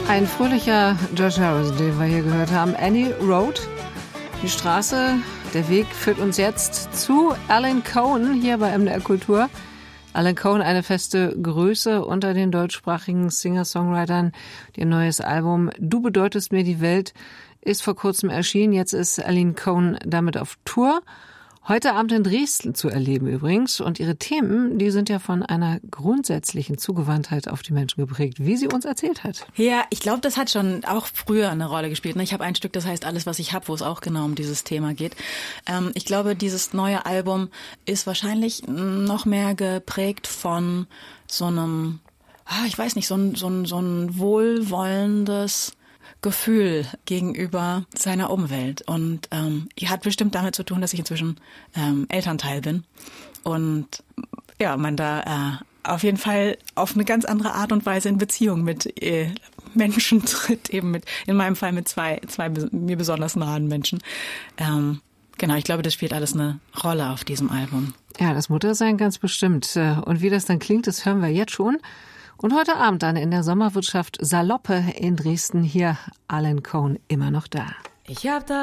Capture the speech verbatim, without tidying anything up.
Ein fröhlicher George Harrison, den wir hier gehört haben. Any Road. Die Straße, der Weg führt uns jetzt zu Alan Cohen hier bei M D R Kultur. Alan Cohen, eine feste Größe unter den deutschsprachigen Singer-Songwritern. Ihr neues Album Du bedeutest mir die Welt ist vor kurzem erschienen. Jetzt ist Alan Cohen damit auf Tour. Heute Abend in Dresden zu erleben übrigens. Und ihre Themen, die sind ja von einer grundsätzlichen Zugewandtheit auf die Menschen geprägt, wie sie uns erzählt hat. Ja, ich glaube, das hat schon auch früher eine Rolle gespielt. Ich habe ein Stück, das heißt Alles, was ich habe, wo es auch genau um dieses Thema geht. Ich glaube, dieses neue Album ist wahrscheinlich noch mehr geprägt von so einem, ich weiß nicht, so ein, so ein, so ein wohlwollendes Gefühl gegenüber seiner Umwelt. Und ähm, hat bestimmt damit zu tun, dass ich inzwischen ähm, Elternteil bin. Und ja, man da äh, auf jeden Fall auf eine ganz andere Art und Weise in Beziehung mit äh, Menschen tritt, eben mit, in meinem Fall mit zwei, zwei mir besonders nahen Menschen. Ähm, genau, ich glaube, das spielt alles eine Rolle auf diesem Album. Ja, das Muttersein ganz bestimmt. Und wie das dann klingt, das hören wir jetzt schon. Und heute Abend dann in der Sommerwirtschaft Saloppe in Dresden, hier Alan Cohen immer noch da. Ich hab da